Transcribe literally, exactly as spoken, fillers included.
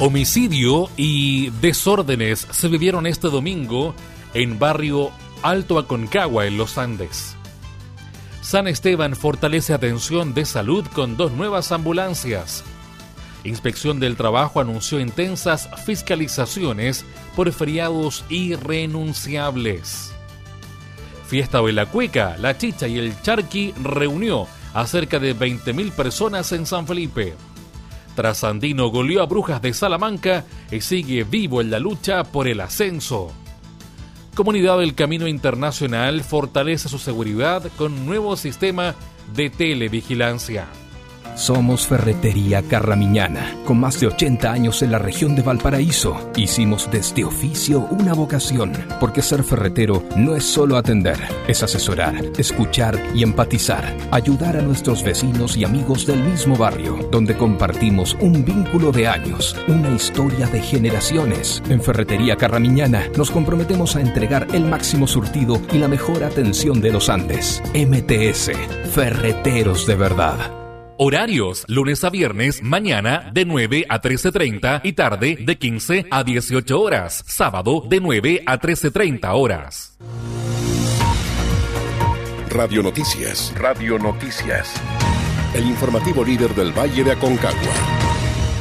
Homicidio y desórdenes se vivieron este domingo en barrio Alto Aconcagua, en los Andes. San Esteban fortalece atención de salud con dos nuevas ambulancias. Inspección del Trabajo anunció intensas fiscalizaciones por feriados irrenunciables. Fiesta de la Cueca, la Chicha y el Charqui reunió a cerca de veinte mil personas en San Felipe. Trasandino goleó a Brujas de Salamanca y sigue vivo en la lucha por el ascenso. Comunidad del Camino Internacional fortalece su seguridad con un nuevo sistema de televigilancia. Somos Ferretería Carramiñana, con más de ochenta años en la región de Valparaíso. Hicimos de este oficio una vocación, porque ser ferretero no es solo atender, es asesorar, escuchar y empatizar, ayudar a nuestros vecinos y amigos del mismo barrio, donde compartimos un vínculo de años, una historia de generaciones. En Ferretería Carramiñana nos comprometemos a entregar el máximo surtido y la mejor atención de los Andes. M T S, Ferreteros de verdad. Horarios, lunes a viernes, mañana de nueve a trece treinta y tarde de quince a dieciocho horas. Sábado de nueve a trece treinta horas. Radio Noticias. Radio Noticias. El informativo líder del Valle de Aconcagua.